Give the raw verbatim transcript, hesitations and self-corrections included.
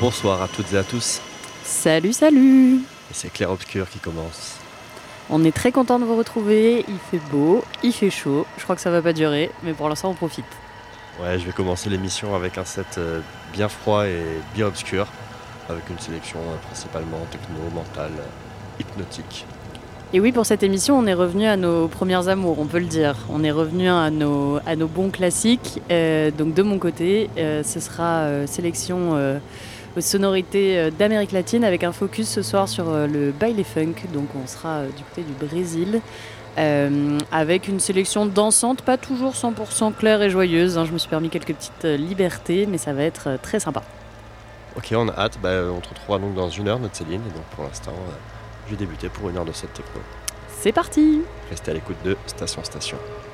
Bonsoir à toutes et à tous, Salut, salut! et c'est Clair Obscur qui commence. On est très content de vous retrouver, il fait beau, il fait chaud, je crois que ça va pas durer, mais pour l'instant on profite. Ouais, je vais commencer l'émission avec un set euh, bien froid et bien obscur, avec une sélection euh, principalement techno, mentale, euh, hypnotique. Et oui, pour cette émission, on est revenu à nos premières amours, on peut le dire. On est revenu à nos, à nos bons classiques. Euh, donc de mon côté, euh, ce sera euh, sélection euh, aux sonorités euh, d'Amérique latine avec un focus ce soir sur euh, le baile funk. Donc on sera euh, du côté du Brésil. Euh, avec une sélection dansante, pas toujours cent pour cent claire et joyeuse. Hein. Je me suis permis quelques petites euh, libertés, mais ça va être euh, très sympa. Ok, on a hâte, bah, on te retrouvera donc dans une heure, notre Céline, et donc pour l'instant, euh, je vais débuter pour une heure de set techno. C'est parti! Restez à l'écoute de Station Station.